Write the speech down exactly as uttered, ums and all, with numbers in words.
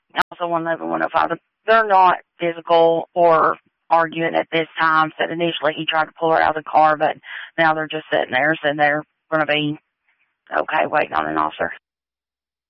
also one eleven, one oh five. They're not physical or arguing at this time. Said initially he tried to pull her out of the car, but now they're just sitting there, so they're going to be okay waiting on an officer.